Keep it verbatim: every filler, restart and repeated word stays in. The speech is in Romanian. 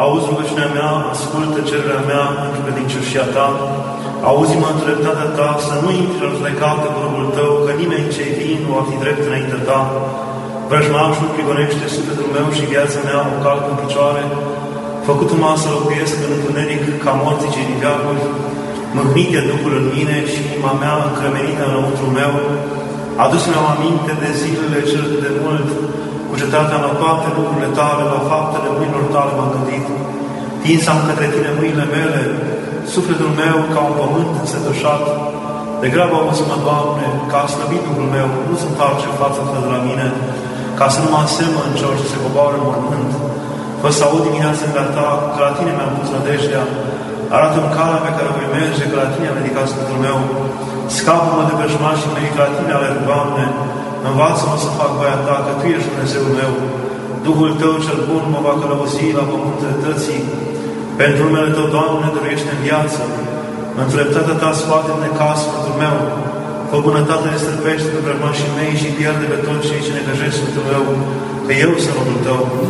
auzi rugăciunea mea, ascultă cererea mea în credincioșia ta, auzi-mă în dreptatea ta, să nu intri în judecată cu robul tău, că nimeni ce-i vin nu va fi drept înaintea ta. Vrăjmașul prigonește sufletul meu și viața mea o calc în picioare, făcut-mă să locuiesc în întuneric ca morții cei din veacuri, mâhnit de Duhul în mine și inima mea încremenită înăuntru meu, adus-mi-am aminte de zilele cele de mult, cu cetatea la toate lucrurile tale, la faptele mâinilor tale m-am gândit. Tinsam către tine mâinile mele, sufletul meu ca un pământ însetușat. Degrabă auzi-mă, Doamne, ca a slăbit Duhul meu, nu sunt face față de la mine, ca să nu mă asemăn celor ce se coboară în mormânt. Fă să aud dimineața de la ta, că la tine mi-am pus nădejdea. Arată-mi calea pe care o voi merge, că la tine am ridicat sufletul meu. Scapă-mă de vrăjmașii mei, că la tine alerg, Doamne. Învață-mă să fac voia ta, că tu ești Dumnezeul meu. Duhul tău cel bun mă va călăuzi la pământul dreptății. Pentru numele tău, Doamne, dăruiește în viață. În dreptatea ta scoate de necaz sufletul meu. Fă bunătate ne străpește pe vrăjmașii mei și pierde pe toți cei ce necăjesc sufletul meu, că eu sunt robul tău.